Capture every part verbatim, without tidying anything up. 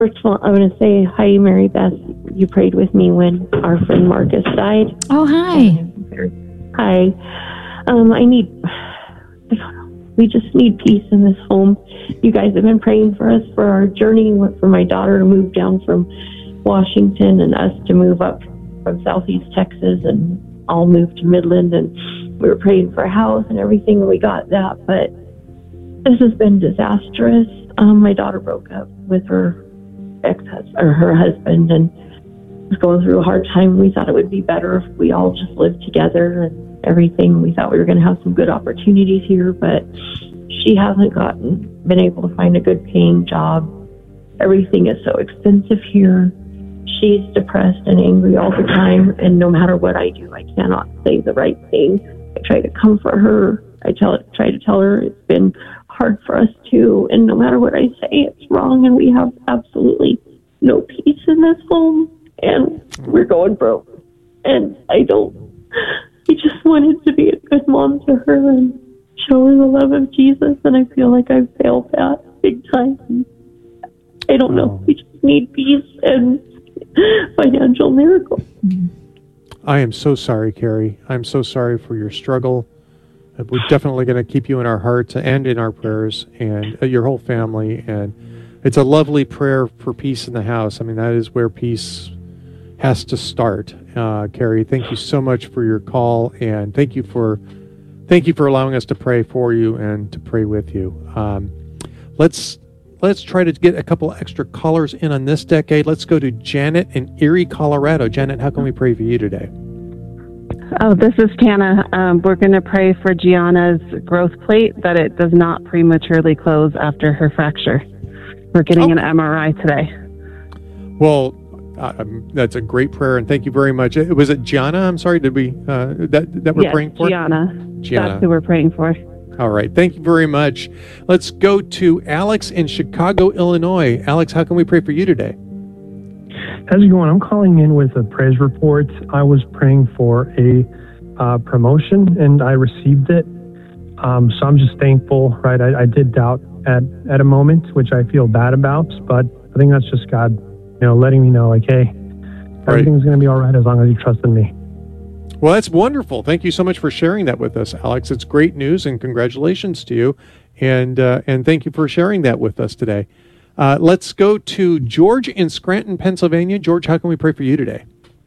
First of all, I want to say hi, Mary Beth. You prayed with me when our friend Marcus died. Oh, hi. Hi. Um, I need, I don't know, we just need peace in this home. You guys have been praying for us for our journey, for my daughter to move down from Washington and us to move up from Southeast Texas, and I'll move to Midland. And we were praying for a house and everything, and we got that. But this has been disastrous. Um, my daughter broke up with her ex-husband, or her husband, and was going through a hard time. We thought it would be better if we all just lived together and everything. We thought we were going to have some good opportunities here, but she hasn't gotten, been able to find a good paying job. Everything is so expensive here. She's depressed and angry all the time, and no matter what I do, I cannot say the right thing. I try to comfort her. I tell, try to tell her it's been hard for us too, and no matter what I say, it's wrong, and we have absolutely no peace in this home, and we're going broke. And I don't, I just wanted to be a good mom to her and show her the love of Jesus, and I feel like I've failed that big time. I don't know. We just need peace and financial miracle. I am so sorry, Carrie. I'm so sorry for your struggle. We're definitely going to keep you in our hearts and in our prayers, and uh, your whole family. And it's a lovely prayer for peace in the house. I mean, that is where peace has to start. Uh, Carrie, thank you so much for your call, and thank you for thank you for allowing us to pray for you and to pray with you. Um, let's let's try to get a couple extra callers in on this decade. Let's go to Janet in Erie, Colorado. Janet, how can we pray for you today? Oh, this is Tana. Um, we're going to pray for Gianna's growth plate, that it does not prematurely close after her fracture. We're getting oh. an M R I today. Well, uh, that's a great prayer, and thank you very much. Was it Gianna? I'm sorry, did we, uh, that, that we're yes, praying for? Gianna. Gianna. That's who we're praying for. All right, thank you very much. Let's go to Alex in Chicago, Illinois. Alex, how can we pray for you today? How's it going? I'm calling in with a praise report. I was praying for a uh, promotion, and I received it. Um, so I'm just thankful, right? I, I did doubt at, at a moment, which I feel bad about, but I think that's just God, you know, letting me know, like, hey, everything's going to be all right as long as you trust in me. Well, that's wonderful. Thank you so much for sharing that with us, Alex. It's great news, and congratulations to you. And, uh, and thank you for sharing that with us today. Uh, let's go to George in Scranton, Pennsylvania. George, how can we pray for you today?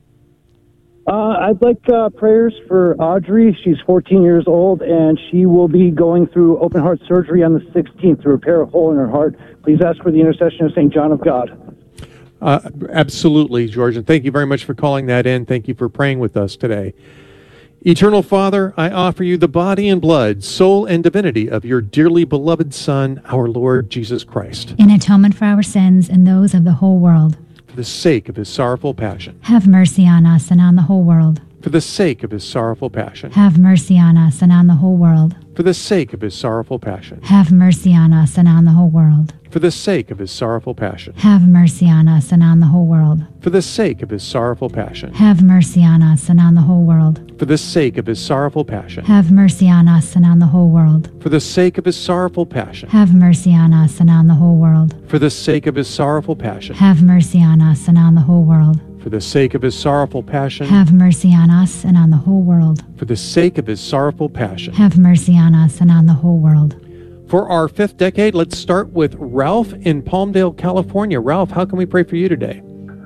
Uh, I'd like uh, prayers for Audrey. She's fourteen years old, and she will be going through open heart surgery on the sixteenth to repair a hole in her heart. Please ask for the intercession of Saint John of God. Uh, absolutely, George, and thank you very much for calling that in. Thank you for praying with us today. Eternal Father, I offer you the body and blood, soul and divinity of your dearly beloved Son, our Lord Jesus Christ, in atonement for our sins and those of the whole world. For the sake of his sorrowful passion. Have mercy on us and on the whole world. For the sake of his sorrowful passion. Have mercy on us and on the whole world. For the sake of his sorrowful passion. Have mercy on us and on the whole world. For the sake of his sorrowful passion. Have mercy on us and on the whole world. For the sake of his sorrowful passion. Have mercy on us and on the whole world. For the sake of his sorrowful passion. Have mercy on us and on the whole world. For the sake of his sorrowful passion. Have mercy on us and on the whole world. For the sake of his sorrowful passion. Have mercy on us and on the whole world. For the sake of his sorrowful passion. Have mercy on us and on the whole world. For the sake of his sorrowful passion. Have mercy on us and on the whole world. For our fifth decade, let's start with Ralph in Palmdale, California. Ralph, how can we pray for you today?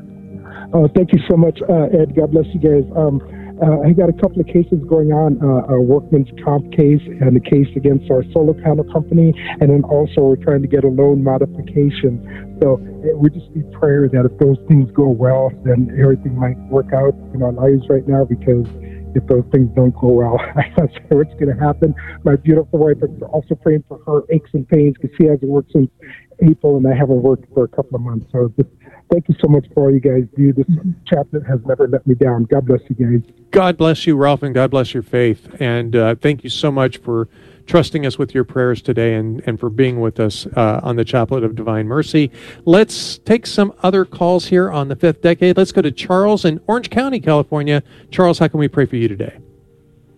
Oh, thank you so much, uh, Ed. God bless you guys. Um, uh, I got a couple of cases going on, uh, a workman's comp case and a case against our solar panel company, and then also we're trying to get a loan modification. So uh, we just need prayer that if those things go well, then everything might work out in our lives right now, because if those things don't go well, I'm not sure what's going to happen. My beautiful wife is also praying for her aches and pains, because she hasn't worked since April, and I haven't worked for a couple of months. So just thank you so much for all you guys do. This chapter has never let me down. God bless you guys. God bless you, Ralph, and God bless your faith. And uh, thank you so much for trusting us with your prayers today, and, and for being with us uh, on the Chaplet of Divine Mercy. Let's take some other calls here on the fifth decade. Let's go to Charles in Orange County, California. Charles, how can we pray for you today?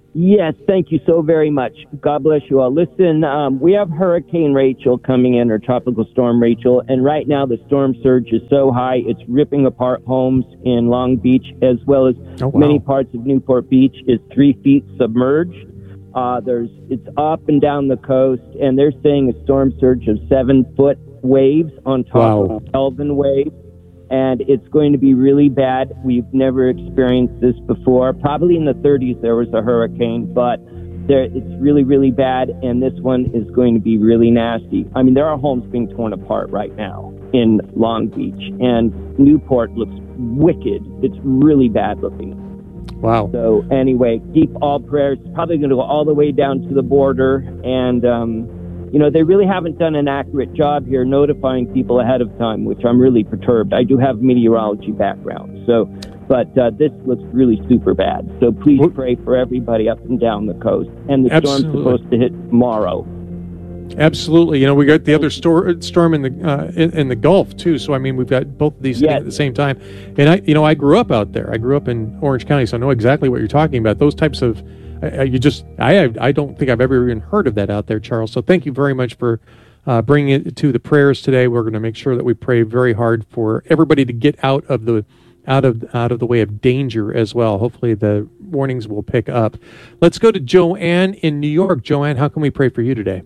Yes, thank you so very much. God bless you all. Listen, um, we have Hurricane Rachel coming in, or Tropical Storm Rachel, and right now the storm surge is so high, it's ripping apart homes in Long Beach, as well as Oh, wow. many parts of Newport Beach is three feet submerged. Uh, there's It's up and down the coast, and they're saying a storm surge of seven-foot waves on top Wow. of Kelvin waves. And it's going to be really bad. We've never experienced this before. Probably in the thirties there was a hurricane, but there, it's really, really bad, and this one is going to be really nasty. I mean, there are homes being torn apart right now in Long Beach, and Newport looks wicked. It's really bad looking. Wow. So anyway, keep all prayers. It's probably going to go all the way down to the border, and um, you know, they really haven't done an accurate job here notifying people ahead of time, which I'm really perturbed. I do have meteorology background, so, but uh, this looks really super bad. So please pray for everybody up and down the coast. And the Absolutely. storm's supposed to hit tomorrow. Absolutely. You know, we got the other stor- storm in the uh, in, in the Gulf too. So I mean, we've got both of these Yes. things at the same time. And I, you know, I grew up out there. I grew up in Orange County, so I know exactly what you're talking about. Those types of, uh, you just, I, I don't think I've ever even heard of that out there, Charles. So thank you very much for uh, bringing it to the prayers today. We're going to make sure that we pray very hard for everybody to get out of the out of out of the way of danger as well. Hopefully the warnings will pick up. Let's go to Joanne in New York. Joanne, how can we pray for you today?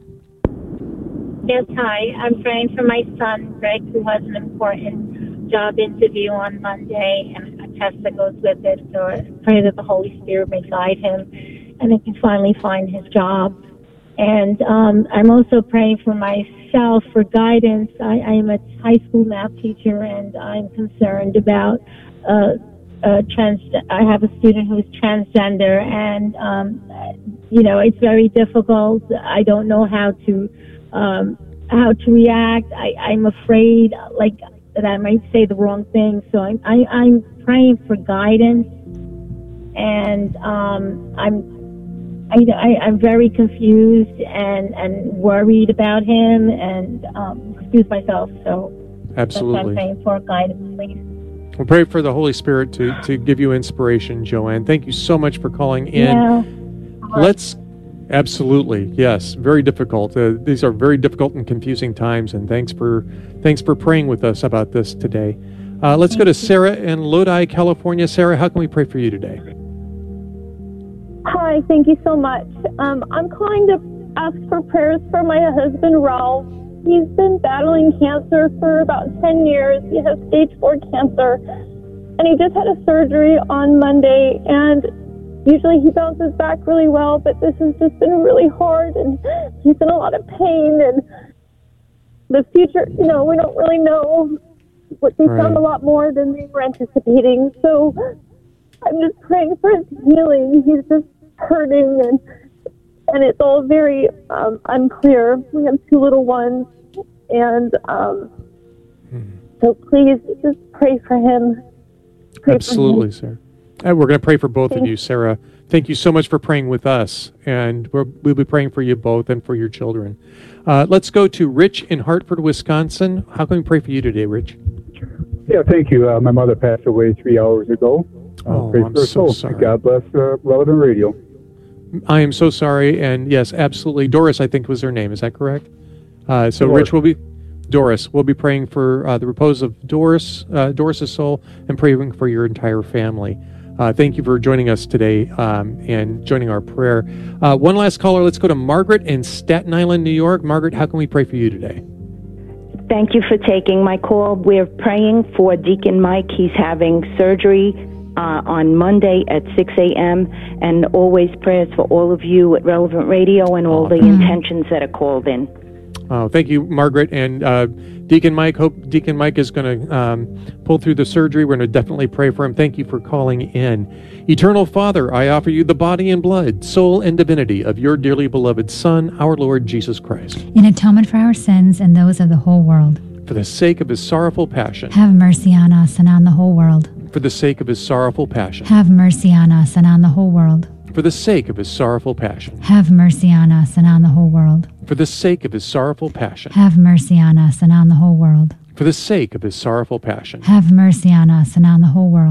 Yes, hi. I'm praying for my son, Greg, who has an important job interview on Monday and a test that goes with it. So I pray that the Holy Spirit may guide him and he can finally find his job. And um, I'm also praying for myself for guidance. I, I am a high school math teacher, and I'm concerned about uh, uh, trans. I have a student who is transgender, and um, you know, it's very difficult. I don't know how to um, how to react. I, I'm afraid, like, that I might say the wrong thing. So I'm I, I'm praying for guidance, and um, I'm. I, I, I'm very confused and, and worried about him, and um, excuse myself. So Absolutely. that's what I'm praying for guidance, please. We'll pray for the Holy Spirit to, to give you inspiration, Joanne. Thank you so much for calling in. Yeah. Let's, absolutely, yes, very difficult. Uh, these are very difficult and confusing times, and thanks for thanks for praying with us about this today. Uh, let's go to Sarah in Lodi, California. Sarah, how can we pray for you today? Hi, thank you so much. Um, I'm calling to ask for prayers for my husband, Ralph. He's been battling cancer for about ten years. He has stage four cancer, and he just had a surgery on Monday, and usually he bounces back really well, but this has just been really hard, and he's in a lot of pain, and the future, you know, we don't really know. What they Right. found a lot more than they were anticipating, so I'm just praying for his healing. He's just hurting, and and it's all very um, unclear. We have two little ones, and um, Hmm. so please just pray for him. Pray Absolutely, for him. Sarah. And we're going to pray for both of Thank you, Sarah. Thank you so much for praying with us, and we're, we'll be praying for you both and for your children. Uh, let's go to Rich in Hartford, Wisconsin. How can we pray for you today, Rich? Yeah, thank you. Uh, my mother passed away three hours ago. Uh, Oh, pray I'm for her so soul. sorry. God bless uh, Relevant Radio. I am so sorry, and yes, absolutely. Doris, I think, was her name. Is that correct? Uh, so Doris. Rich will be, Doris, we'll be praying for uh, the repose of Doris, uh, Doris's soul, and praying for your entire family. Uh, thank you for joining us today um, and joining our prayer. Uh, one last caller. Let's go to Margaret in Staten Island, New York. Margaret, how can we pray for you today? Thank you for taking my call. We're praying for Deacon Mike. He's having surgery uh, on Monday at six a.m. and always prayers for all of you at Relevant Radio and all the intentions that are called in. Oh, thank you, Margaret. And uh, Deacon Mike, hope Deacon Mike is going to um, pull through the surgery. We're going to definitely pray for him. Thank you for calling in. Eternal Father, I offer you the body and blood, soul and divinity of your dearly beloved Son, our Lord Jesus Christ. In atonement for our sins and those of the whole world. For the sake of his sorrowful passion. Have mercy on us and on the whole world. For the sake of his sorrowful passion. Have mercy on us and on the whole world. For the sake of his sorrowful passion. Have mercy on us and on the whole world. For the sake of his sorrowful passion. Have mercy on us and on the whole world. For the sake of his sorrowful passion. Have mercy on us and on the whole world.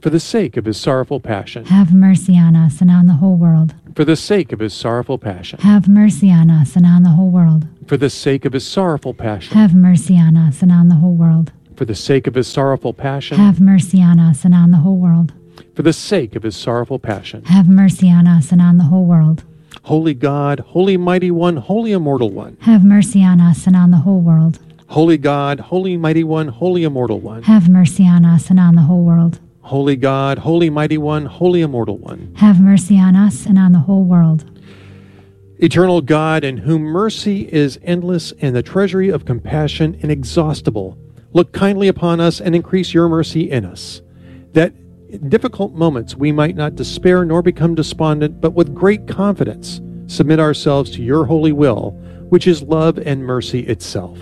For the sake of his sorrowful passion. Have mercy on us and on the whole world. For the sake of his sorrowful passion. Have mercy on us and on the whole world. For the sake of his sorrowful passion. Have mercy on us and on the whole world. For the sake of his sorrowful passion. Have mercy on us and on the whole world. For the sake of his sorrowful passion. Have mercy on us and on the whole world. Holy God, holy mighty one, holy immortal one. Have mercy on us and on the whole world. Holy God, holy mighty one, holy immortal one. Have mercy on us and on the whole world. Holy God, holy mighty one, holy immortal one. Have mercy on us and on the whole world. Eternal God, in whom mercy is endless and the treasury of compassion inexhaustible, look kindly upon us and increase your mercy in us, that in difficult moments we might not despair nor become despondent, but with great confidence submit ourselves to your holy will, which is love and mercy itself.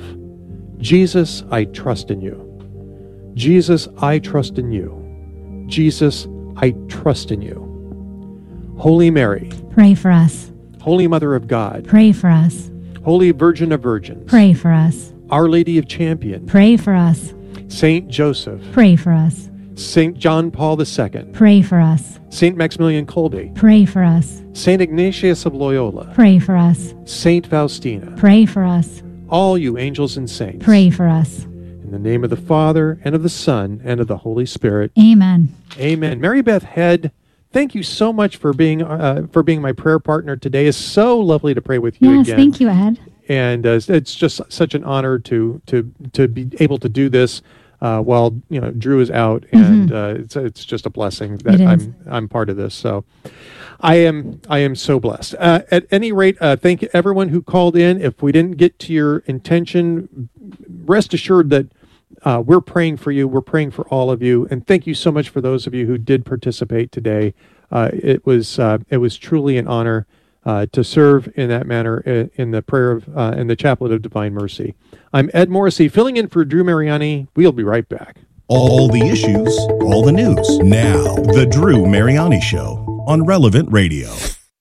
Jesus, I trust in you. Jesus, I trust in you. Jesus, I trust in you. Holy Mary, pray for us. Holy Mother of God, pray for us. Holy Virgin of Virgins, pray for us. Our Lady of Champion, pray for us. Saint Joseph, pray for us. Saint John Paul the Second, pray for us. Saint Maximilian Kolbe, pray for us. Saint Ignatius of Loyola, pray for us. Saint Faustina, pray for us. All you angels and saints, pray for us. In the name of the Father, and of the Son, and of the Holy Spirit. Amen. Amen. Mary Beth Head, thank you so much for being uh, for being my prayer partner today. It's so lovely to pray with you yes, again. Yes, thank you, Ed. And uh, it's just such an honor to to to be able to do this uh, while you know Drew is out, and mm-hmm. uh, it's it's just a blessing that I'm I'm part of this. So I am I am so blessed. Uh, at any rate, uh, thank you everyone who called in. If we didn't get to your intention, rest assured that. Uh, we're praying for you. We're praying for all of you, and thank you so much for those of you who did participate today. Uh, it was uh, it was truly an honor uh, to serve in that manner in, in the prayer of uh, in the Chaplet of Divine Mercy. I'm Ed Morrissey, filling in for Drew Mariani. We'll be right back. All the issues, all the news. Now, the Drew Mariani Show on Relevant Radio.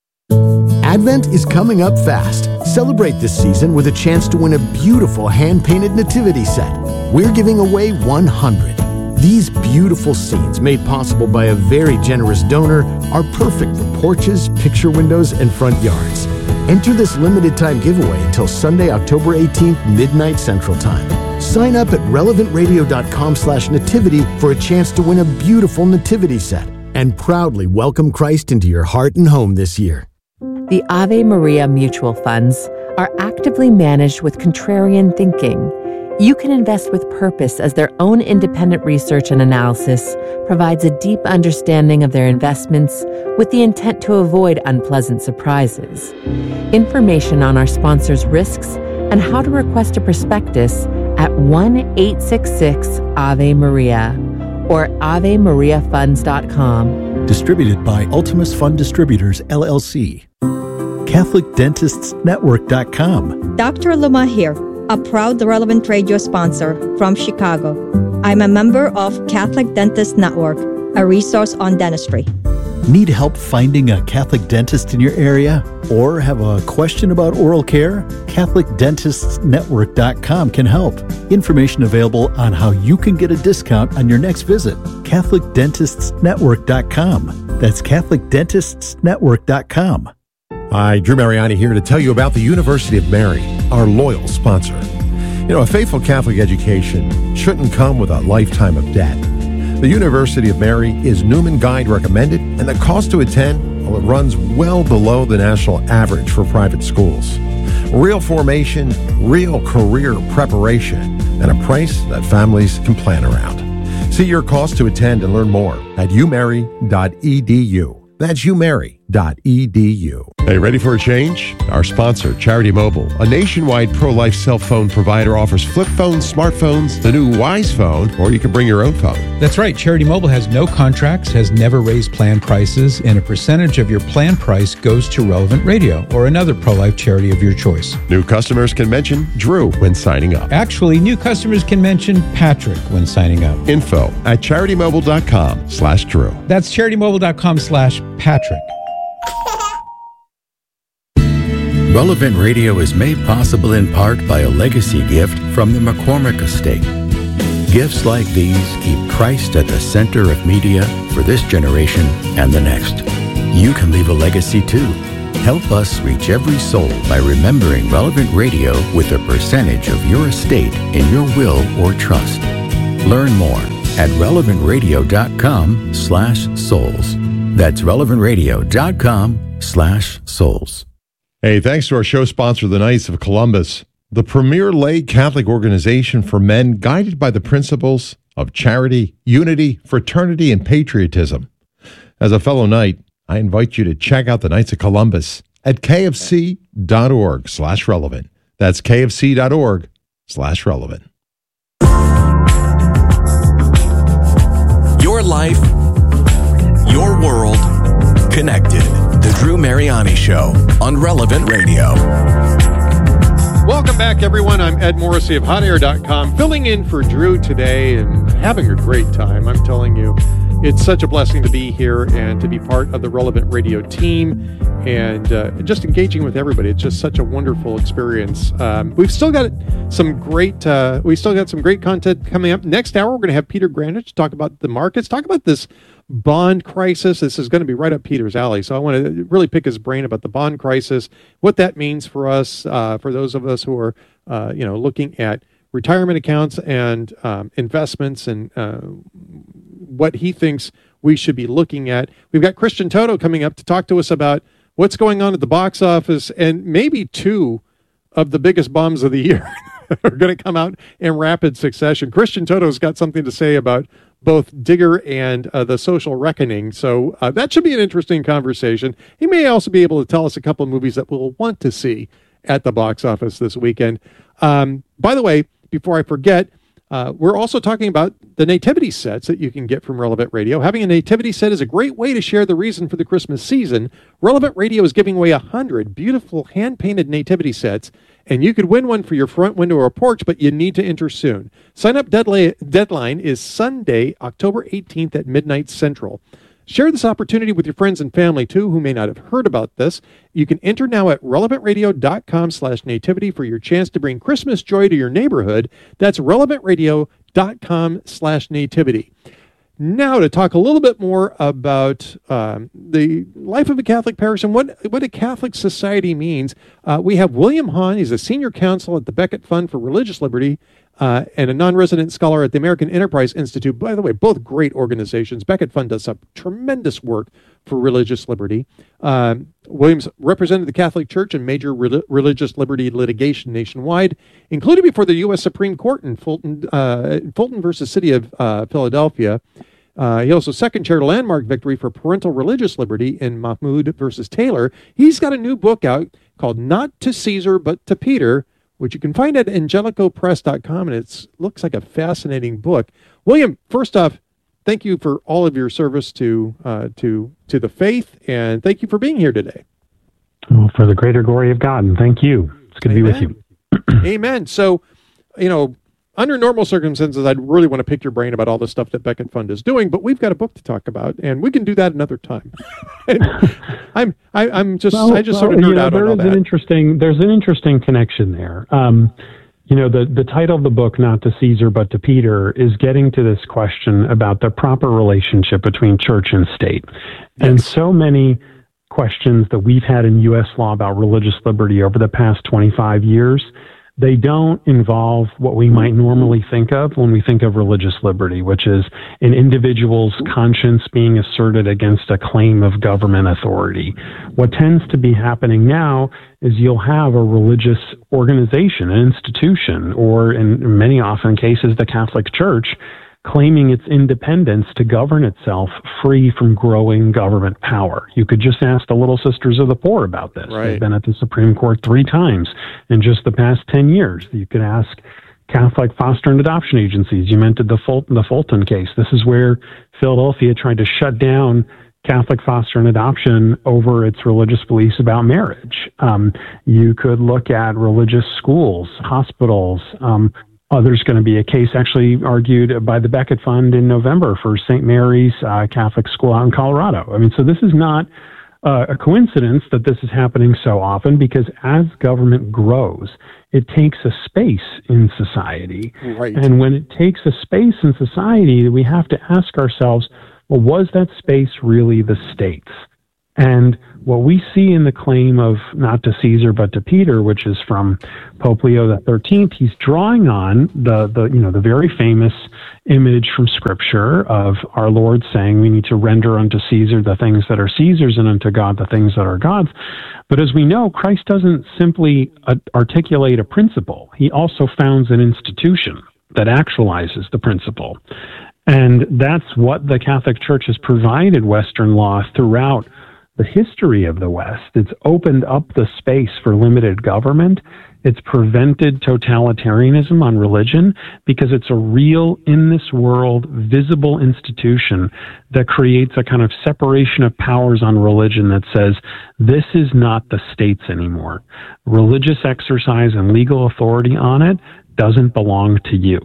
Advent is coming up fast. Celebrate this season with a chance to win a beautiful hand-painted nativity set. We're giving away one hundred. These beautiful scenes, made possible by a very generous donor, are perfect for porches, picture windows, and front yards. Enter this limited-time giveaway until Sunday, October eighteenth, midnight Central Time. Sign up at relevant radio dot com slash nativity for a chance to win a beautiful nativity set and proudly welcome Christ into your heart and home this year. The Ave Maria mutual funds are actively managed with contrarian thinking. You can invest with purpose as their own independent research and analysis provides a deep understanding of their investments with the intent to avoid unpleasant surprises. Information on our sponsors' risks and how to request a prospectus at one eight six six Ave Maria or ave maria funds dot com. Distributed by Ultimus Fund Distributors, L L C. Catholic Dentists Network dot com. Doctor Luma here, a proud Relevant Radio sponsor from Chicago. I'm a member of Catholic Dentists Network, a resource on dentistry. Need help finding a Catholic dentist in your area? Or have a question about oral care? Catholic Dentists Network dot com can help. Information available on how you can get a discount on your next visit. Catholic Dentists Network dot com. That's Catholic Dentists Network dot com. Hi, Drew Mariani here to tell you about the University of Mary, our loyal sponsor. You know, a faithful Catholic education shouldn't come with a lifetime of debt. The University of Mary is Newman Guide recommended, and the cost to attend, well, it runs well below the national average for private schools. Real formation, real career preparation, and a price that families can plan around. See your cost to attend and learn more at u mary dot e d u. That's u mary dot e d u. Hey, ready for a change? Our sponsor, Charity Mobile, a nationwide pro-life cell phone provider, offers flip phones, smartphones, the new Wise phone, or you can bring your own phone. That's right. Charity Mobile has no contracts, has never raised plan prices, and a percentage of your plan price goes to Relevant Radio or another pro-life charity of your choice. New customers can mention Drew when signing up. Actually, new customers can mention Patrick when signing up. Info at charity mobile dot com slash Drew. That's charity mobile dot com slash Patrick. Relevant Radio is made possible in part by a legacy gift from the McCormick Estate. Gifts like these keep Christ at the center of media for this generation and the next. You can leave a legacy too. Help us reach every soul by remembering Relevant Radio with a percentage of your estate in your will or trust. Learn more at relevant radio dot com slash souls. That's relevant radio dot com slash souls. Hey, thanks to our show sponsor, the Knights of Columbus, the premier lay Catholic organization for men guided by the principles of charity, unity, fraternity, and patriotism. As a fellow Knight, I invite you to check out the Knights of Columbus at kfc.org slash relevant. That's kfc.org slash relevant. Your life, your world, connected. The Drew Mariani Show on Relevant Radio. Welcome back, everyone. I'm Ed Morrissey of hot air dot com, filling in for Drew today and having a great time. I'm telling you, it's such a blessing to be here and to be part of the Relevant Radio team and uh, just engaging with everybody. It's just such a wonderful experience. Um, we've still got some great, uh, we still got some great content coming up. Next hour, we're going to have Peter Grandich talk about the markets, talk about this bond crisis. This is going to be right up Peter's alley. So I want to really pick his brain about the bond crisis, what that means for us, uh, for those of us who are, uh, you know, looking at retirement accounts and um, investments and uh, what he thinks we should be looking at. We've got Christian Toto coming up to talk to us about what's going on at the box office and maybe two of the biggest bombs of the year are going to come out in rapid succession. Christian Toto's got something to say about both Digger and uh, The Social Reckoning. So uh, that should be an interesting conversation. He may also be able to tell us a couple of movies that we'll want to see at the box office this weekend. Um, by the way, before I forget, uh, we're also talking about the nativity sets that you can get from Relevant Radio. Having a nativity set is a great way to share the reason for the Christmas season. Relevant Radio is giving away one hundred beautiful hand-painted nativity sets, and you could win one for your front window or porch, but you need to enter soon. Sign-up deadline is Sunday, October eighteenth at midnight Central. Share this opportunity with your friends and family, too, who may not have heard about this. You can enter now at relevant radio dot com slash nativity for your chance to bring Christmas joy to your neighborhood. That's relevant radio dot com slash nativity. Now to talk a little bit more about um, the life of a Catholic parish and what, what a Catholic society means. Uh, we have William Hahn. He's a senior counsel at the Becket Fund for Religious Liberty uh, and a non-resident scholar at the American Enterprise Institute. By the way, both great organizations. Becket Fund does some tremendous work for religious liberty. Um, Williams represented the Catholic Church in major re- religious liberty litigation nationwide, including before the U S Supreme Court in Fulton, uh, Fulton versus City of uh, Philadelphia. Uh, he also second-chaired a landmark victory for parental religious liberty in Mahmoud versus Taylor. He's got a new book out called Not to Caesar, but to Peter, which you can find at angelico press dot com, and it looks like a fascinating book. William, first off, thank you for all of your service to uh, to to the faith, and thank you for being here today. Well, for the greater glory of God, and thank you. It's good Amen. to be with you. Amen. So, you know, under normal circumstances, I'd really want to pick your brain about all the stuff that Becket Fund is doing, but we've got a book to talk about, and we can do that another time. I'm I, I'm just well, I just well, sort of nerd you know, out there on all is that. An interesting, there's an interesting connection there. Um, you know, the, the title of the book, Not to Caesar, but to Peter, is getting to this question about the proper relationship between church and state. Yes. And so many questions that we've had in U S law about religious liberty over the past twenty-five years, they don't involve what we might normally think of when we think of religious liberty, which is an individual's conscience being asserted against a claim of government authority. What tends to be happening now is you'll have a religious organization, an institution, or in many often cases, the Catholic Church, claiming its independence to govern itself free from growing government power. You could just ask the Little Sisters of the Poor about this. Right. They've been at the Supreme Court three times in just the past ten years. You could ask Catholic foster and adoption agencies. You mentioned the Fulton, the Fulton case. This is where Philadelphia tried to shut down Catholic foster and adoption over its religious beliefs about marriage. Um, you could look at religious schools, hospitals. Um, oh, there's going to be a case actually argued by the Becket Fund in November for Saint Mary's uh, Catholic School out in Colorado. I mean, so this is not uh, a coincidence that this is happening so often, because as government grows, it takes a space in society. Right. And when it takes a space in society, we have to ask ourselves, well, was that space really the state's? And what we see in the claim of not to Caesar but to Peter, which is from Pope Leo the thirteenth, he's drawing on the, the you know the very famous image from Scripture of our Lord saying we need to render unto Caesar the things that are Caesar's and unto God the things that are God's. But as we know, Christ doesn't simply uh, articulate a principle. He also founds an institution that actualizes the principle. And that's what the Catholic Church has provided Western law throughout the history of the West. It's opened up the space for limited government. It's prevented totalitarianism on religion because it's a real, in this world, visible institution that creates a kind of separation of powers on religion that says, this is not the state's anymore. Religious exercise and legal authority on it doesn't belong to you.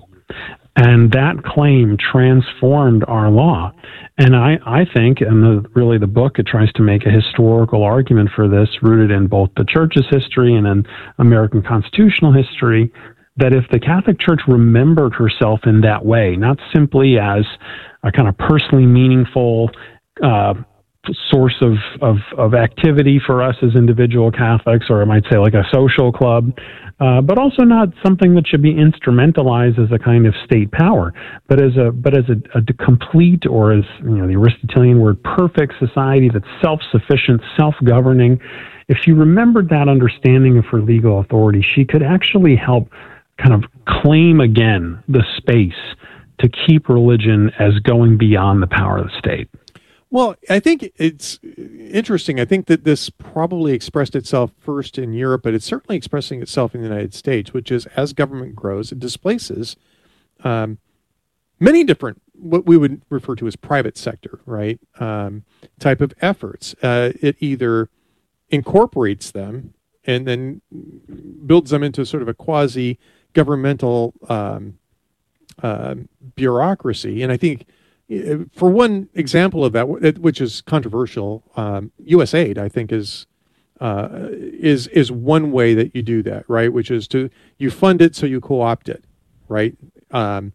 And that claim transformed our law. And I, I think, and the, really the book, it tries to make a historical argument for this, rooted in both the Church's history and in American constitutional history, that if the Catholic Church remembered herself in that way, not simply as a kind of personally meaningful uh, source of, of, of activity for us as individual Catholics, or I might say like a social club, uh, but also not something that should be instrumentalized as a kind of state power, but as a but as a, a complete, or as you know the Aristotelian word, perfect society that's self-sufficient, self-governing. If she remembered that understanding of her legal authority, she could actually help kind of claim again the space to keep religion as going beyond the power of the state. Well, I think it's interesting. I think that this probably expressed itself first in Europe, but it's certainly expressing itself in the United States, which is as government grows, it displaces um, many different, what we would refer to as private sector, right, um, type of efforts. Uh, it either incorporates them and then builds them into sort of a quasi-governmental um, uh, bureaucracy. And I think for one example of that, which is controversial, um, U S A I D, I think, is uh, is is one way that you do that, right? Which is to you fund it so you co-opt it, right? Um,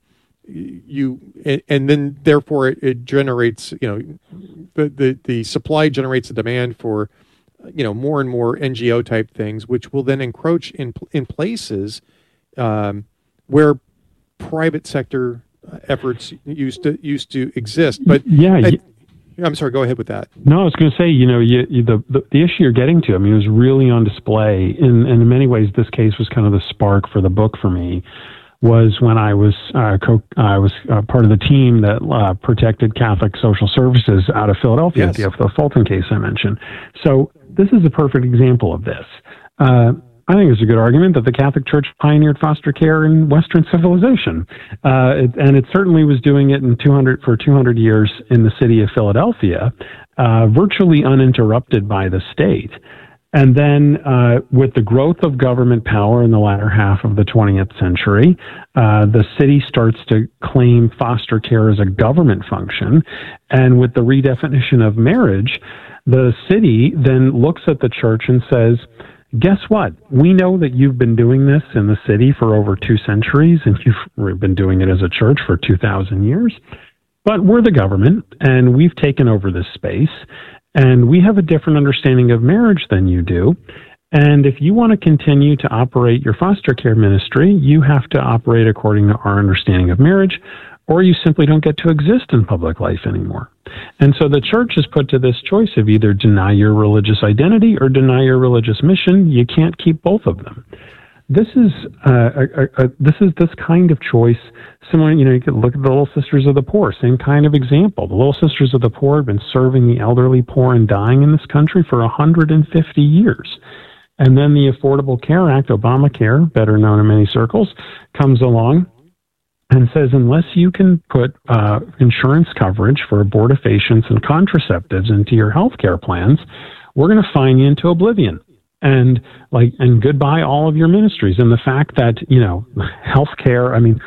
you and, and then therefore it, it generates, you know, the, the the supply generates a demand for, you know, more and more N G O type things, which will then encroach in in places um, where private sector efforts used to used to exist. But yeah, I, I'm sorry. Go ahead with that. No, I was going to say, you know, you, you, the, the the issue you're getting to, I mean, it was really on display. In, and in many ways, this case was kind of the spark for the book for me. Was when I was uh, co- I was uh, part of the team that uh, protected Catholic social services out of Philadelphia, yes. the Fulton case I mentioned. So this is a perfect example of this. Uh, I think it's a good argument that the Catholic Church pioneered foster care in Western civilization, uh, it, and it certainly was doing it in two hundred for two hundred years in the city of Philadelphia, uh, virtually uninterrupted by the state. And then uh, with the growth of government power in the latter half of the twentieth century, uh, the city starts to claim foster care as a government function. And with the redefinition of marriage, the city then looks at the church and says, guess what? We know that you've been doing this in the city for over two centuries, and you've been doing it as a church for two thousand years. But we're the government, and we've taken over this space, and we have a different understanding of marriage than you do. And if you want to continue to operate your foster care ministry, you have to operate according to our understanding of marriage, or you simply don't get to exist in public life anymore. And so the church is put to this choice of either deny your religious identity or deny your religious mission. You can't keep both of them. This is uh, a, a, a, this is this kind of choice. Similar, you know, you could look at the Little Sisters of the Poor, same kind of example. The Little Sisters of the Poor have been serving the elderly, poor, and dying in this country for one hundred fifty years. And then the Affordable Care Act, Obamacare, better known in many circles, comes along and says, unless you can put uh, insurance coverage for abortifacients and contraceptives into your health care plans, we're going to fine you into oblivion. And like, and goodbye all of your ministries. And the fact that, you know, healthcare, I mean,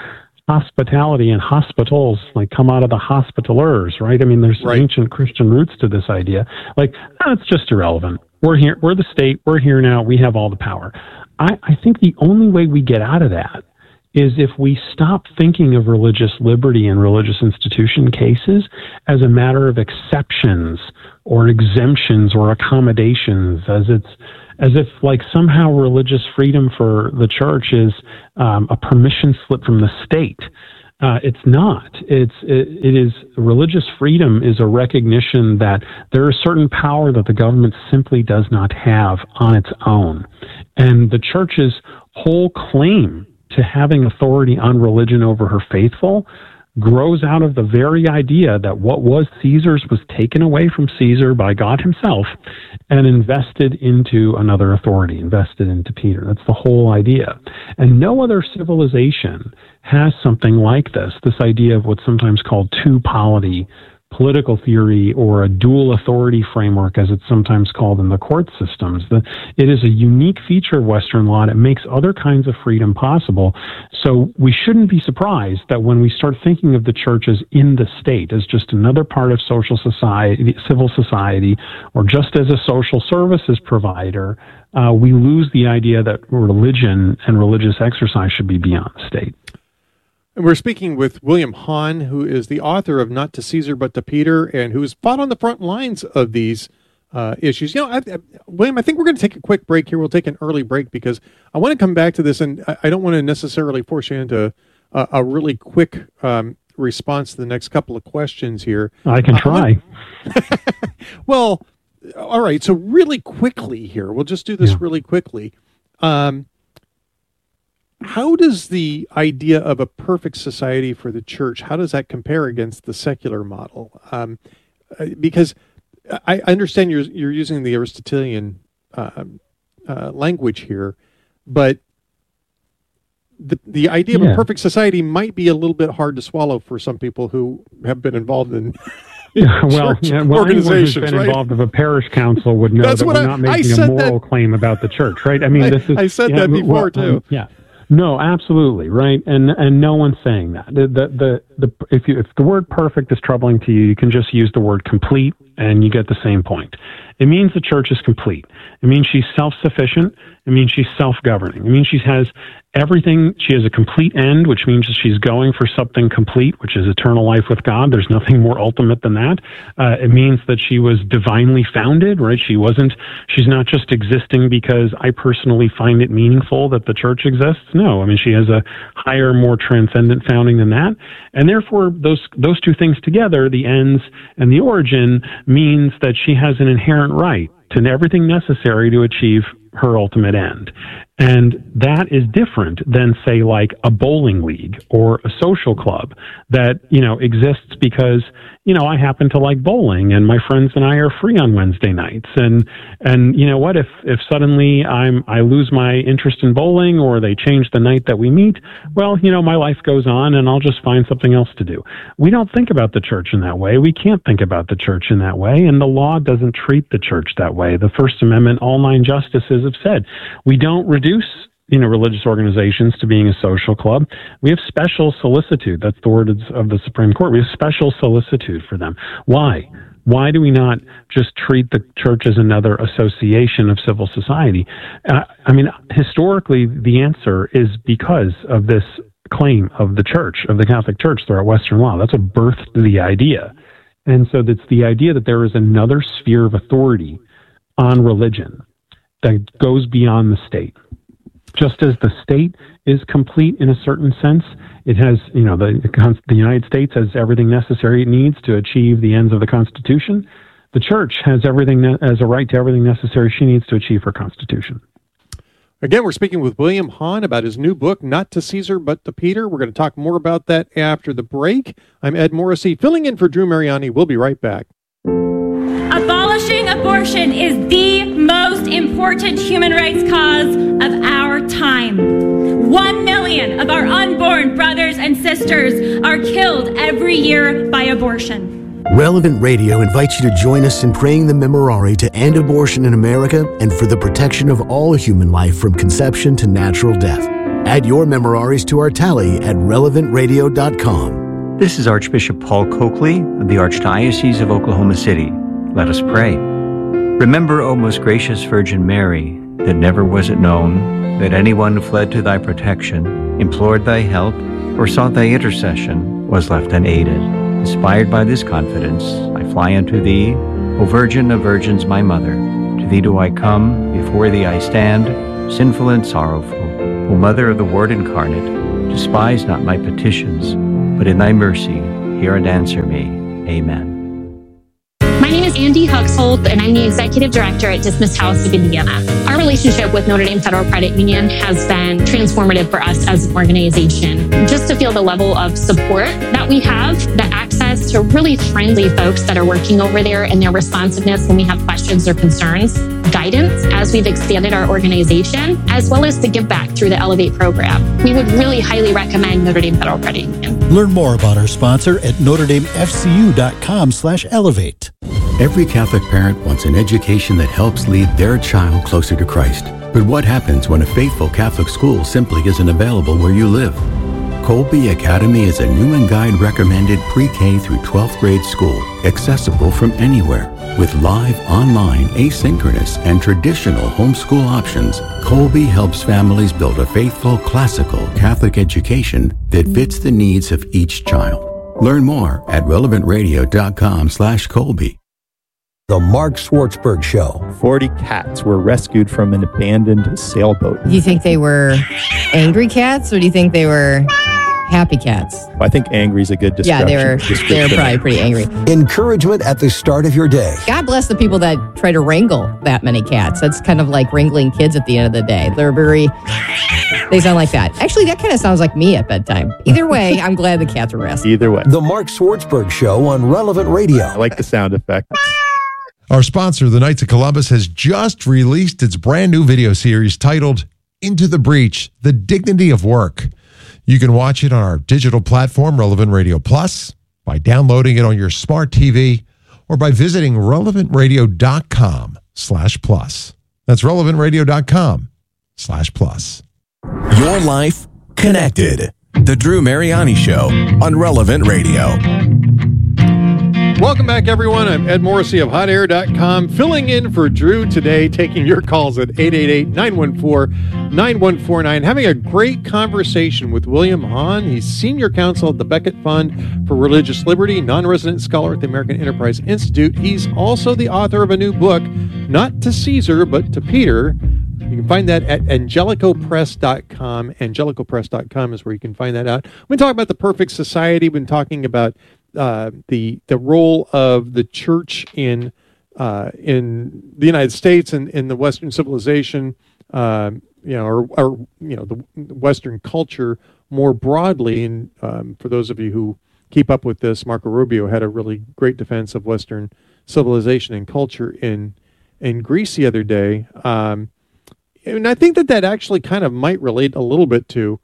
hospitality and hospitals like come out of the hospitalers, right? I mean, there's Right. ancient Christian roots to this idea. Like, oh, it's just irrelevant. We're here. We're the state. We're here now. We have all the power. I, I think the only way we get out of that is if we stop thinking of religious liberty and religious institution cases as a matter of exceptions or exemptions or accommodations, as it's as if like somehow religious freedom for the church is um, a permission slip from the state. Uh, it's not. It's it, it is religious freedom is a recognition that there is certain power that the government simply does not have on its own, and the church's whole claim to having authority on religion over her faithful grows out of the very idea that what was Caesar's was taken away from Caesar by God himself and invested into another authority, invested into Peter. That's the whole idea. And no other civilization has something like this, this idea of what's sometimes called two-polity political theory or a dual authority framework, as it's sometimes called in the court systems. The, it is a unique feature of Western law, and it makes other kinds of freedom possible. So we shouldn't be surprised that when we start thinking of the church as in the state, as just another part of social society, civil society, or just as a social services provider, uh, we lose the idea that religion and religious exercise should be beyond the state. And we're speaking with William Hahn, who is the author of Not to Caesar But to Peter, and who has fought on the front lines of these uh, issues. You know, I, I, William, I think we're going to take a quick break here. We'll take an early break because I want to come back to this, and I, I don't want to necessarily force you into a, a really quick um, response to the next couple of questions here. I can try. Uh, well, all right. So really quickly here, we'll just do this yeah. really quickly. Um, How does the idea of a perfect society for the church, how does that compare against the secular model? Um, because I understand you're you're using the Aristotelian uh, uh, language here, but the the idea of yeah. a perfect society might be a little bit hard to swallow for some people who have been involved in yeah, well, yeah, well, organizations. Anyone who's been right? involved with a parish council would know That's that we're I, not making a moral that, claim about the church, right? I mean, I, this is. I said yeah, that before well, too. Um, yeah. No, absolutely, right, and and no one's saying that. The the the, the if you if the word perfect is troubling to you, you can just use the word complete, and you get the same point. It means the church is complete. It means she's self-sufficient. It means she's self-governing. It means she has everything. She has a complete end, which means that she's going for something complete, which is eternal life with God. There's nothing more ultimate than that. Uh, it means that she was divinely founded, right? She wasn't, she's not just existing because I personally find it meaningful that the church exists. No, I mean, she has a higher, more transcendent founding than that. And therefore, those, those two things together, the ends and the origin, means that she has an inherent right to everything necessary to achieve her ultimate end. And that is different than, say, like a bowling league or a social club that, you know, exists because, you know, I happen to like bowling and my friends and I are free on Wednesday nights. And, and you know what, if, if suddenly I'm, I lose my interest in bowling or they change the night that we meet, well, you know, my life goes on and I'll just find something else to do. We don't think about the church in that way. We can't think about the church in that way. And the law doesn't treat the church that way. The First Amendment, all nine justices have said, we don't reduce, you know, religious organizations to being a social club. We have special solicitude. That's the word of the Supreme Court. We have special solicitude for them. Why? Why do we not just treat the church as another association of civil society? Uh, I mean, historically, the answer is because of this claim of the church, of the Catholic Church throughout Western law. That's what birthed the idea. And so that's the idea that there is another sphere of authority on religion that goes beyond the state. Just as the state is complete in a certain sense, it has, you know, the, the United States has everything necessary it needs to achieve the ends of the Constitution. The church has everything, has a right to everything necessary she needs to achieve her Constitution. Again, we're speaking with William Hahn about his new book, Not to Caesar But to Peter. We're going to talk more about that after the break. I'm Ed Morrissey, filling in for Drew Mariani. We'll be right back. Abolishing abortion is the most important human rights cause of our time. One million of our unborn brothers and sisters are killed every year by abortion. Relevant Radio invites you to join us in praying the Memorare to end abortion in America and for the protection of all human life from conception to natural death. Add your memoraries to our tally at relevant radio dot com. This is Archbishop Paul Coakley of the Archdiocese of Oklahoma City. Let us pray. Remember, O most gracious Virgin Mary, that never was it known that anyone who fled to thy protection, implored thy help, or sought thy intercession was left unaided. Inspired by this confidence, I fly unto thee, O Virgin of Virgins, my Mother. To thee do I come, before thee I stand, sinful and sorrowful. O Mother of the Word incarnate, despise not my petitions, but in thy mercy hear and answer me. Amen. My name is Andy Huxholt, and I'm the Executive Director at Dismissed House of Indiana. Our relationship with Notre Dame Federal Credit Union has been transformative for us as an organization. Just to feel the level of support that we have, the access to really friendly folks that are working over there, and their responsiveness when we have questions or concerns, guidance as we've expanded our organization, as well as the give back through the Elevate program. We would really highly recommend Notre Dame Federal Credit Union. Learn more about our sponsor at notre dame f c u dot com slash elevate. Every Catholic parent wants an education that helps lead their child closer to Christ. But what happens when a faithful Catholic school simply isn't available where you live? Colby Academy is a Newman Guide recommended pre-K through twelfth grade school, accessible from anywhere. With live, online, asynchronous, and traditional homeschool options, Colby helps families build a faithful, classical Catholic education that fits the needs of each child. Learn more at relevant radio dot com slash Colby. The Mark Schwartzberg Show. forty cats were rescued from an abandoned sailboat. Do you think they were angry cats, or do you think they were happy cats? I think angry is a good description. Yeah, they were, they were probably pretty angry. Encouragement at the start of your day. God bless the people that try to wrangle that many cats. That's kind of like wrangling kids at the end of the day. They're very, they sound like that. Actually, that kind of sounds like me at bedtime. Either way, I'm glad the cats were rescued. Either way. The Mark Schwartzberg Show on Relevant Radio. I like the sound effect. Our sponsor, the Knights of Columbus, has just released its brand new video series titled Into the Breach, The Dignity of Work. You can watch it on our digital platform, Relevant Radio Plus, by downloading it on your smart T V, or by visiting relevant radio dot com slash plus. That's relevant radio dot com slash plus. Your life connected. The Drew Mariani Show on Relevant Radio. Welcome back, everyone. I'm Ed Morrissey of hot air dot com, filling in for Drew today, taking your calls at eight eight eight, nine one four, nine one four nine. Having a great conversation with William Hahn. He's senior counsel at the Becket Fund for Religious Liberty, non-resident scholar at the American Enterprise Institute. He's also the author of a new book, Not to Caesar, but to Peter. You can find that at angelico press dot com. angelico press dot com is where you can find that out. We've been talking about the perfect society. We've been talking about Uh, the the role of the church in uh, in the United States and in the Western civilization, uh, you know, or, or you know, the Western culture more broadly. And um, for those of you who keep up with this, Marco Rubio had a really great defense of Western civilization and culture in in Greece the other day, um, and I think that that actually kind of might relate a little bit to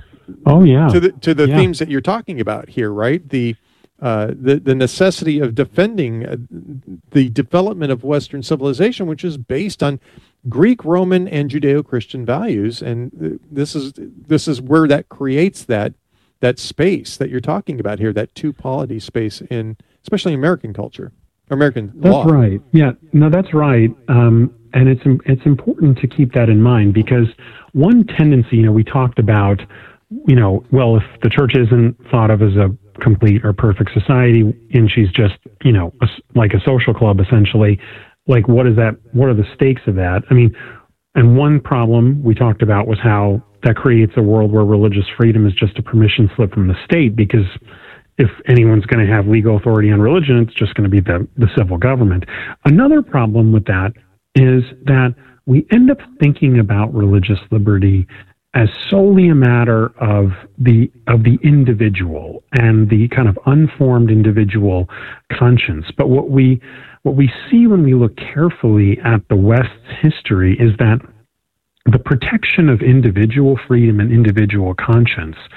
oh yeah to the to the yeah. themes that you're talking about here, right? The Uh, the, the necessity of defending uh, the development of Western civilization, which is based on Greek, Roman, and Judeo-Christian values, and th- this is this is where that creates that that space that you're talking about here, that two-polity space in especially American culture, American that's law. That's right. Yeah, no, that's right. Um, and it's it's important to keep that in mind, because one tendency, you know, we talked about, you know, well, if the church isn't thought of as a complete or perfect society, and she's just, you know, a, like a social club, essentially, like, what is that? What are the stakes of that? I mean, and one problem we talked about was how that creates a world where religious freedom is just a permission slip from the state, because if anyone's going to have legal authority on religion, it's just going to be the, the civil government. Another problem with that is that we end up thinking about religious liberty as solely a matter of the of the individual and the kind of unformed individual conscience. But what we what we see when we look carefully at the West's history is that the protection of individual freedom and individual conscience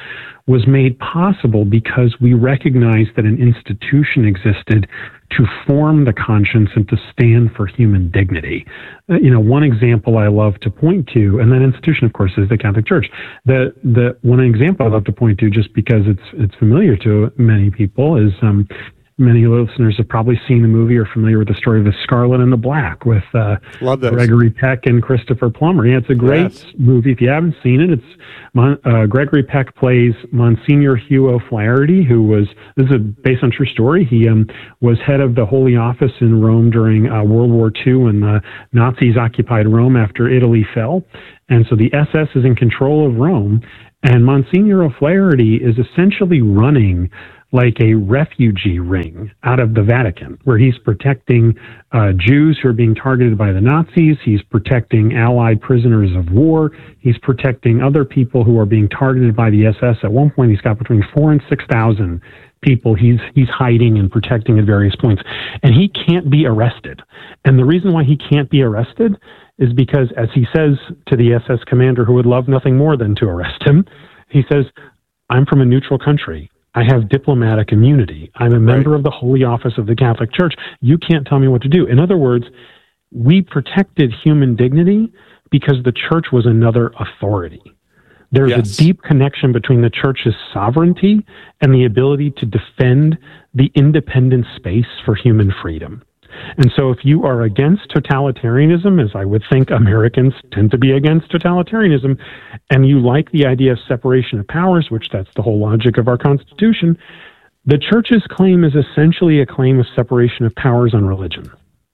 was made possible because we recognized that an institution existed to form the conscience and to stand for human dignity. Uh, you know, one example I love to point to, and that institution, of course, is the Catholic Church. The the one example I love to point to, just because it's it's familiar to many people, is um, many listeners have probably seen the movie or familiar with the story of the Scarlet and the Black with uh, Love those. Gregory Peck and Christopher Plummer. Yeah, it's a great Yes. movie. If you haven't seen it, it's Mon- uh, Gregory Peck plays Monsignor Hugh O'Flaherty, who was, this is based on true story. He um, was head of the Holy Office in Rome during uh, World War Two when the Nazis occupied Rome after Italy fell. And so the S S is in control of Rome. And Monsignor O'Flaherty is essentially running like a refugee ring out of the Vatican, where he's protecting uh, Jews who are being targeted by the Nazis. He's protecting Allied prisoners of war. He's protecting other people who are being targeted by the S S. At one point, he's got between four and six thousand people he's he's hiding and protecting at various points, and he can't be arrested. And the reason why he can't be arrested is because, as he says to the S S commander, who would love nothing more than to arrest him, he says, "I'm from a neutral country. I have diplomatic immunity. I'm a member of the Holy Office of the Catholic Church. You can't tell me what to do." In other words, we protected human dignity because the church was another authority. There's Yes. a deep connection between the church's sovereignty and the ability to defend the independent space for human freedom. And so if you are against totalitarianism, as I would think Americans tend to be against totalitarianism, and you like the idea of separation of powers, which that's the whole logic of our Constitution, the church's claim is essentially a claim of separation of powers on religion.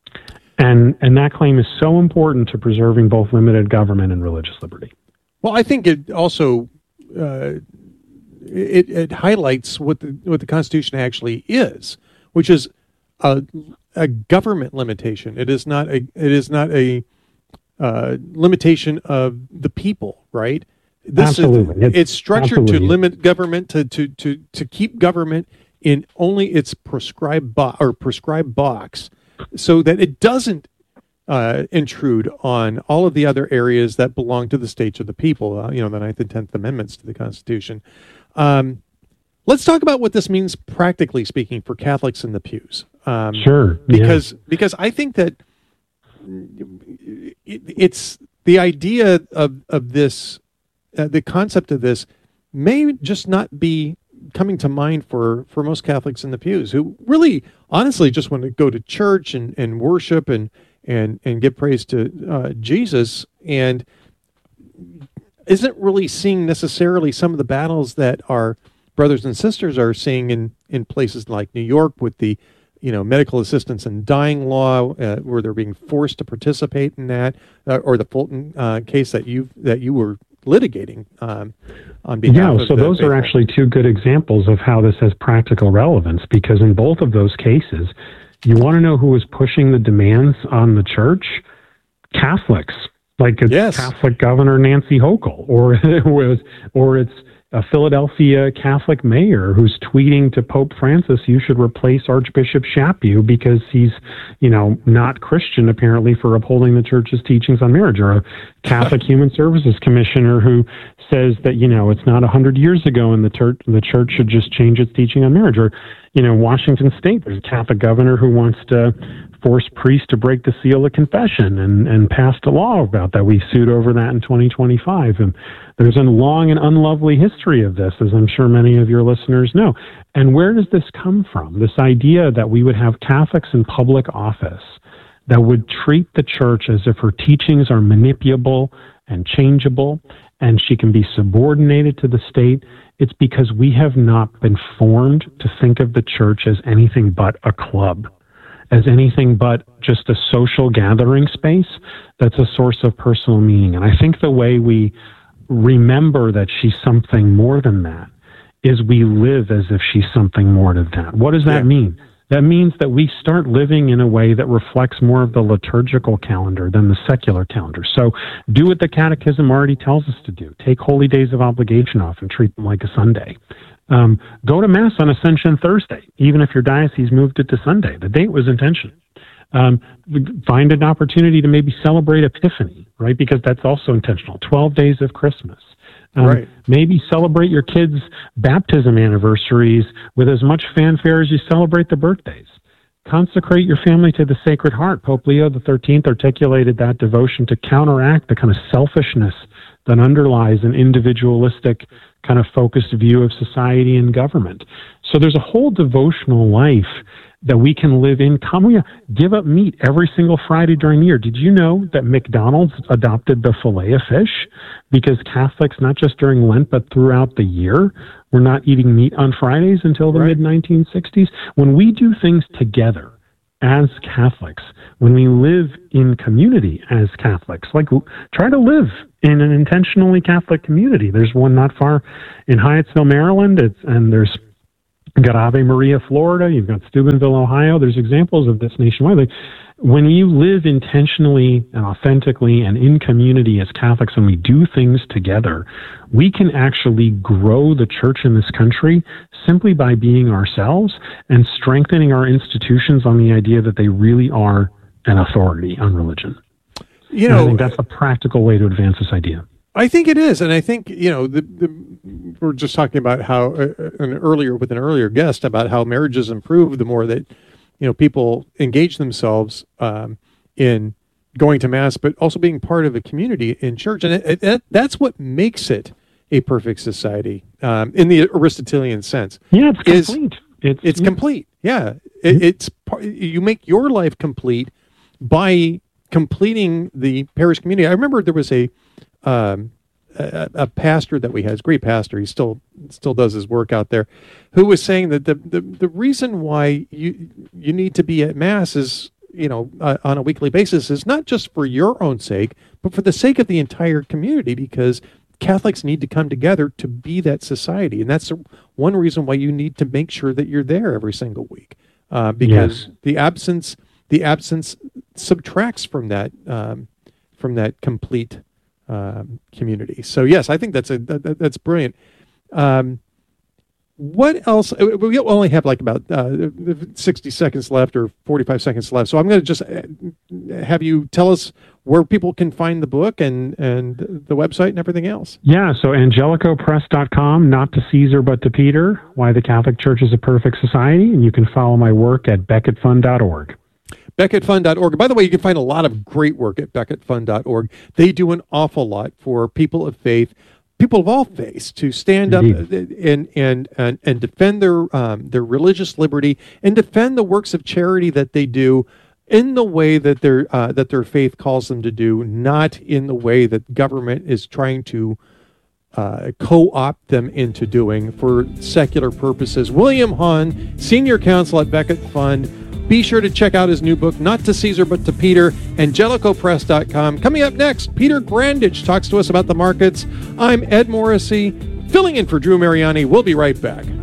And, and that claim is so important to preserving both limited government and religious liberty. Well, I think it also uh, it, it highlights what the what the Constitution actually is, which is a, a government limitation. It is not a it is not a uh, limitation of the people, right? This Absolutely. Is, It's- it's structured absolutely. to limit government to, to to to keep government in only its prescribed bo- or prescribed box, so that it doesn't uh, intrude on all of the other areas that belong to the states or the people, uh, you know, the Ninth and Tenth Amendments to the Constitution. Um, let's talk about what this means, practically speaking, for Catholics in the pews. Um, Sure, yeah. Because, because I think that it, it's the idea of, of this, uh, the concept of this may just not be coming to mind for, for most Catholics in the pews, who really, honestly, just want to go to church and, and worship and, and, and give praise to uh, Jesus, and isn't really seeing necessarily some of the battles that our brothers and sisters are seeing in, in places like New York with the, you know, medical assistance and dying law, uh, where they're being forced to participate in that, uh, or the Fulton uh, case that you that you were litigating um, on behalf Yeah, of so the those faithful. are actually two good examples of how this has practical relevance, because in both of those cases, you want to know who was pushing the demands on the church? Catholics, like it's Yes. Catholic Governor Nancy Hochul, or it was, or it's a Philadelphia Catholic mayor who's tweeting to Pope Francis, "You should replace Archbishop Chaput because he's, you know, not Christian apparently for upholding the church's teachings on marriage," or a Catholic Human Services Commissioner who says that, you know, it's not a hundred years ago and the church the church should just change its teaching on marriage, or, you know, Washington State, there's a Catholic governor who wants to force priests to break the seal of confession and, and passed a law about that. We sued over that in twenty twenty-five. And there's a long and unlovely history of this, as I'm sure many of your listeners know. And where does this come from? This idea that we would have Catholics in public office that would treat the church as if her teachings are manipulable and changeable, and she can be subordinated to the state. It's because we have not been formed to think of the church as anything but a club, as anything but just a social gathering space that's a source of personal meaning. And I think the way we remember that she's something more than that is we live as if she's something more than that. What does that Yeah. mean? That means that we start living in a way that reflects more of the liturgical calendar than the secular calendar. So do what the Catechism already tells us to do. Take holy days of obligation off and treat them like a Sunday. Um, go to Mass on Ascension Thursday, even if your diocese moved it to Sunday. The date was intentional. Um, find an opportunity to maybe celebrate Epiphany, right? Because that's also intentional. twelve days of Christmas. Um, Right. Maybe celebrate your kids' baptism anniversaries with as much fanfare as you celebrate the birthdays. Consecrate your family to the Sacred Heart. Pope Leo the thirteenth articulated that devotion to counteract the kind of selfishness that underlies an individualistic kind of focused view of society and government. So there's a whole devotional life that we can live in. Come, we give up meat every single Friday during the year. Did you know that McDonald's adopted the filet of fish because Catholics, not just during Lent, but throughout the year, were not eating meat on Fridays until the Right. mid nineteen sixties? When we do things together as Catholics, when we live in community as Catholics, like try to live in an intentionally Catholic community. There's one not far in Hyattsville, Maryland, it's, and there's You've got Ave Maria, Florida. You've got Steubenville, Ohio. There's examples of this nationwide. Like, when you live intentionally and authentically and in community as Catholics and we do things together, we can actually grow the church in this country simply by being ourselves and strengthening our institutions on the idea that they really are an authority on religion. You And know, I think that's a practical way to advance this idea. I think it is, and I think you know the, the we're just talking about how uh, an earlier with an earlier guest about how marriages improve the more that you know people engage themselves um, in going to mass, but also being part of a community in church, and it, it, that's what makes it a perfect society um, in the Aristotelian sense. Yeah, it's is, complete. It's, it's yeah. complete. Yeah, it, it's par- you make your life complete by completing the parish community. I remember there was a Um, a, a pastor that we had, a great pastor, he still still does his work out there, who was saying that the, the, the reason why you you need to be at Mass is, you know, uh, on a weekly basis is not just for your own sake, but for the sake of the entire community, because Catholics need to come together to be that society. And that's one reason why you need to make sure that you're there every single week, uh, because Yes. the absence the absence subtracts from that um, from that complete Um, community. So yes, I think that's a that, that's brilliant. Um, what else? We only have like about uh, sixty seconds left or forty-five seconds left. So I'm going to just have you tell us where people can find the book and and the website and everything else. Yeah, so angelico press dot com, not to Caesar but to Peter, Why the Catholic Church is a Perfect Society, and you can follow my work at becket fund dot org. becket fund dot org. By the way, you can find a lot of great work at becket fund dot org. They do an awful lot for people of faith, people of all faiths, to stand up and and and, and defend their um, their religious liberty and defend the works of charity that they do in the way that their uh, that their faith calls them to do, not in the way that government is trying to uh, co-opt them into doing for secular purposes. William Hahn, Senior Counsel at Becket Fund. Be sure to check out his new book, Not to Caesar But to Peter, angelico press dot com. Coming up next, Peter Grandage talks to us about the markets. I'm Ed Morrissey, filling in for Drew Mariani. We'll be right back.